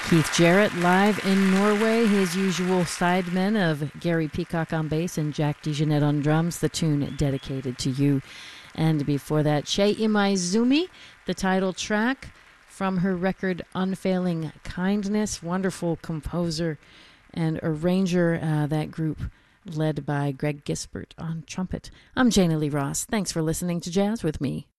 Keith Jarrett live in Norway, his usual sidemen of Gary Peacock on bass and Jack DeJohnette on drums, the tune Dedicated to You. And before that, Shei Imaizumi, the title track from her record Unfailing Kindness. Wonderful composer and arranger, that group led by Greg Gisbert on trumpet. I'm Jana Lee Ross. Thanks for listening to Jazz with Me.